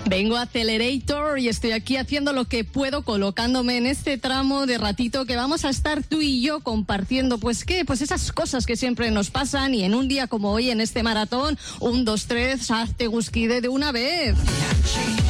Vengo a Accelerator y estoy aquí haciendo lo que puedo, colocándome en este tramo de ratito que vamos a estar tú y yo compartiendo, pues esas cosas que siempre nos pasan, y en un día como hoy, en este maratón, 1, 2, 3, hazte gusquide de una vez.